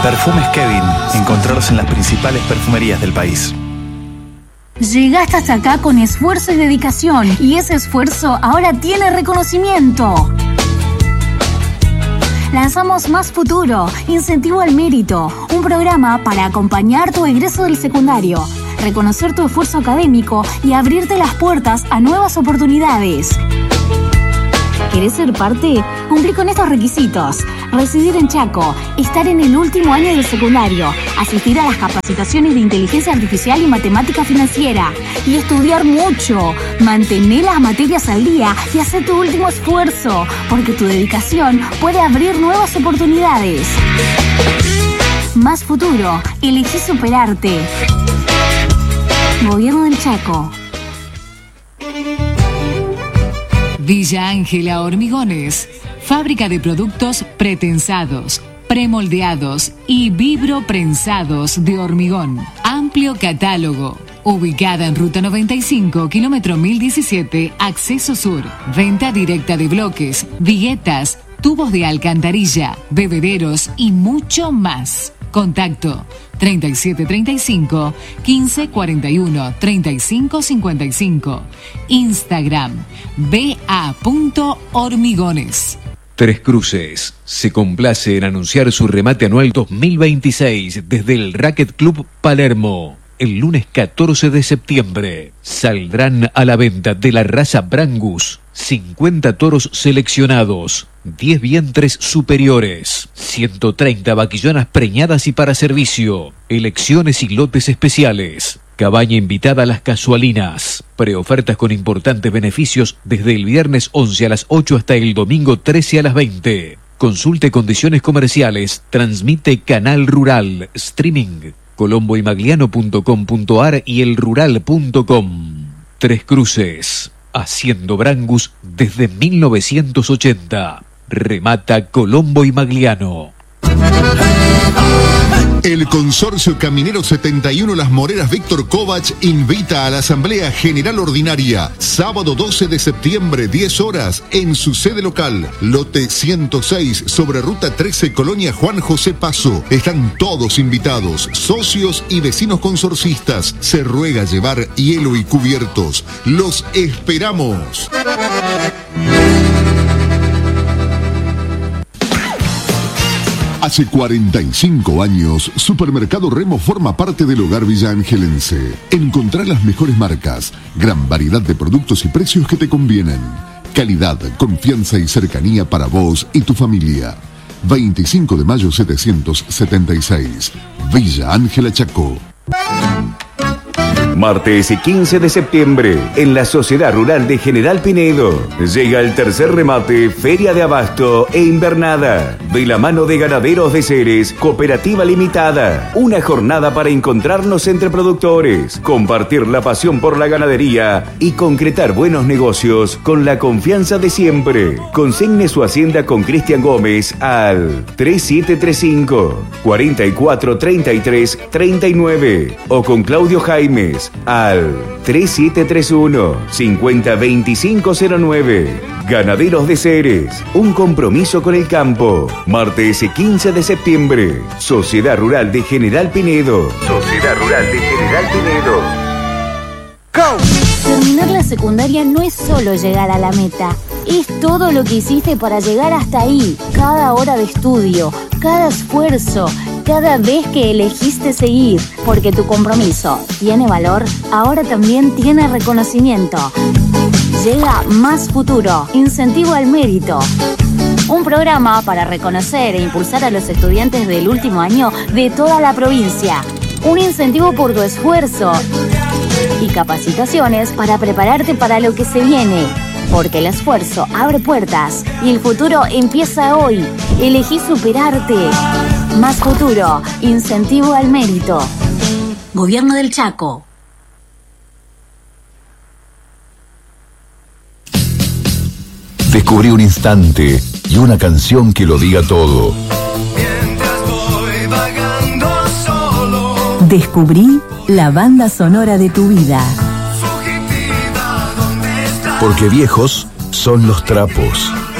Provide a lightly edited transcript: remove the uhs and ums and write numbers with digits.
Perfumes Kevin, encontrarlos en las principales perfumerías del país. Llegaste hasta acá con esfuerzo y dedicación, y ese esfuerzo ahora tiene reconocimiento. Lanzamos Más Futuro, Incentivo al Mérito, un programa para acompañar tu egreso del secundario, reconocer tu esfuerzo académico y abrirte las puertas a nuevas oportunidades. ¿Querés ser parte? Cumplí con estos requisitos: residir en Chaco, estar en el último año del secundario, asistir a las capacitaciones de inteligencia artificial y matemática financiera, y estudiar mucho. Mantener las materias al día y hacer tu último esfuerzo, porque tu dedicación puede abrir nuevas oportunidades. Más Futuro, elegí superarte. Gobierno del Chaco. Villa Ángela Hormigones, fábrica de productos pretensados, premoldeados y vibroprensados de hormigón. Amplio catálogo. Ubicada en Ruta 95, kilómetro 1017, Acceso Sur. Venta directa de bloques, viguetas, tubos de alcantarilla, bebederos y mucho más. Contacto 3735 1541 3555. Instagram ba.hormigones. Tres Cruces se complace en anunciar su remate anual 2026 desde el Racquet Club Palermo. El lunes 14 de septiembre saldrán a la venta de la raza Brangus 50 toros seleccionados, 10 vientres superiores, 130 vaquillonas preñadas y para servicio, elecciones y lotes especiales, cabaña invitada a las casualinas, preofertas con importantes beneficios desde el viernes 11 a las 8 hasta el domingo 13 a las 20. Consulte condiciones comerciales, transmite Canal Rural, streaming colomboymagliano.com.ar y elrural.com. Tres Cruces, haciendo Brangus desde 1980. Remata Colombo y Magliano. El Consorcio Caminero 71 Las Moreras Víctor Kovac invita a la Asamblea General Ordinaria, sábado 12 de septiembre, 10 horas, en su sede local, lote 106, sobre Ruta 13, Colonia Juan José Paso. Están todos invitados, socios y vecinos consorcistas. Se ruega llevar hielo y cubiertos. ¡Los esperamos! Hace 45 años, Supermercado Remo forma parte del hogar villaangelense. Encontrá las mejores marcas, gran variedad de productos y precios que te convienen. Calidad, confianza y cercanía para vos y tu familia. 25 de mayo 776, Villa Ángela, Chaco. Martes 15 de septiembre, en la Sociedad Rural de General Pinedo, llega el tercer remate Feria de Abasto e Invernada, de la mano de Ganaderos de Ceres, Cooperativa Limitada. Una jornada para encontrarnos entre productores, compartir la pasión por la ganadería y concretar buenos negocios con la confianza de siempre. Consigne su hacienda con Cristian Gómez al 3735 4433 39 o con Claudio Jaimes al 3731 502509. Ganaderos de Ceres, un compromiso con el campo. Martes 15 de septiembre, Sociedad Rural de General Pinedo. Sociedad Rural de General Pinedo. ¡Go! Terminar la secundaria no es solo llegar a la meta, es todo lo que hiciste para llegar hasta ahí. Cada hora de estudio, cada esfuerzo, cada vez que elegiste seguir, porque tu compromiso tiene valor, ahora también tiene reconocimiento. Llega Más Futuro, Incentivo al Mérito. Un programa para reconocer e impulsar a los estudiantes del último año de toda la provincia. Un incentivo por tu esfuerzo y capacitaciones para prepararte para lo que se viene. Porque el esfuerzo abre puertas y el futuro empieza hoy. Elegí superarte. Más Futuro, Incentivo al Mérito. Gobierno del Chaco. Descubrí un instante y una canción que lo diga todo. Mientras voy vagando solo. Descubrí la banda sonora de tu vida. Porque viejos son los trapos.